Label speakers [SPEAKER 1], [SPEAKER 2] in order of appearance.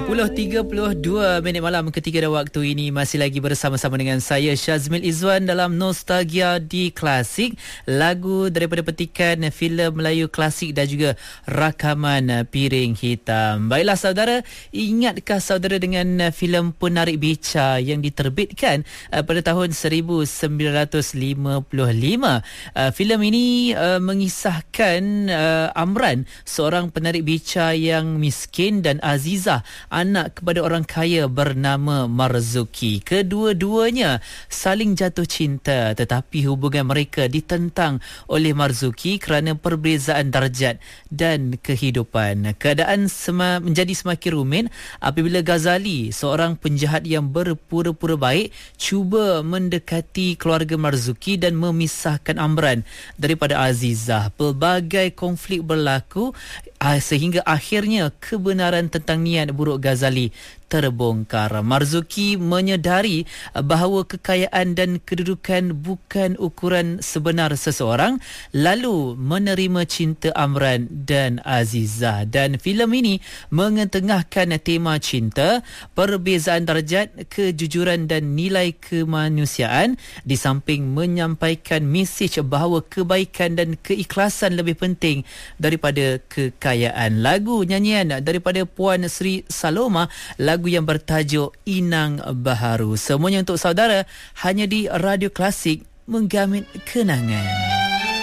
[SPEAKER 1] 10.32 malam ketiga dan waktu ini masih lagi bersama-sama dengan saya Syazmil Izwan dalam Nostalgia di Klasik, lagu daripada petikan filem Melayu klasik dan juga rakaman Piring Hitam. Baiklah saudara, ingatkah saudara dengan filem Penarik Beca yang diterbitkan pada tahun 1955? Filem ini mengisahkan Amran, seorang penarik beca yang miskin, dan Azizah, anak kepada orang kaya bernama Marzuki. Kedua-duanya saling jatuh cinta, tetapi hubungan mereka ditentang oleh Marzuki kerana perbezaan darjat dan kehidupan. Keadaan menjadi semakin rumit apabila Ghazali, seorang penjahat yang berpura-pura baik, cuba mendekati keluarga Marzuki dan memisahkan Amran daripada Azizah. Pelbagai konflik berlaku sehingga akhirnya kebenaran tentang niat buruk Ghazali terbongkar. Marzuki menyedari bahawa kekayaan dan kedudukan bukan ukuran sebenar seseorang, lalu menerima cinta Amran dan Azizah. Dan filem ini mengetengahkan tema cinta, perbezaan darjat, kejujuran dan nilai kemanusiaan, di samping menyampaikan mesej bahawa kebaikan dan keikhlasan lebih penting daripada kekayaan. Lagu nyanyian daripada Puan Sri Saloma, lagu yang bertajuk Inang Baharu. Semuanya untuk saudara hanya di Radio Klasik, menggamit kenangan.